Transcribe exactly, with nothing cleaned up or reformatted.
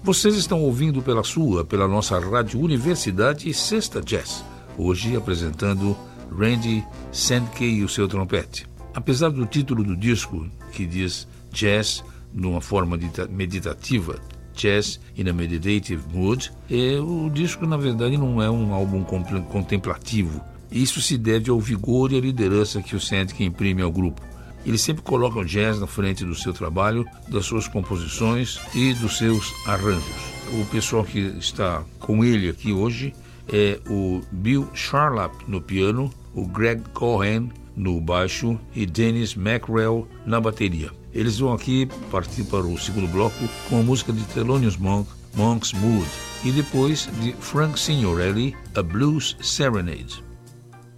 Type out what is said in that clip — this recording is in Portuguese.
Vocês estão ouvindo pela sua, pela nossa Rádio Universidade Sexta Jazz, hoje apresentando Randy Sandke e o seu trompete. Apesar do título do disco, que diz Jazz numa forma meditativa, Jazz in a Meditative Mood, é, o disco na verdade não é um álbum contemplativo. Isso se deve ao vigor e à liderança que o Sandke imprime ao grupo. Ele sempre coloca o jazz na frente do seu trabalho, das suas composições e dos seus arranjos. O pessoal que está com ele aqui hoje é o Bill Charlap no piano, o Greg Cohen no baixo e Dennis Mackrell na bateria. Eles vão aqui partir para o segundo bloco com a música de Thelonious Monk, Monk's Mood, e depois de Frank Signorelli, A Blues Serenade.